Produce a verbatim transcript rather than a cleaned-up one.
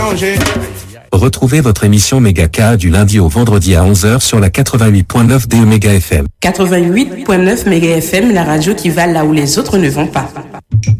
Retrouvez votre émission Megaka du lundi au vendredi à onze heures sur la quatre-vingt-huit point neuf D E Mega F M. quatre-vingt-huit point neuf Mega F M, la radio qui va là où les autres ne vont pas.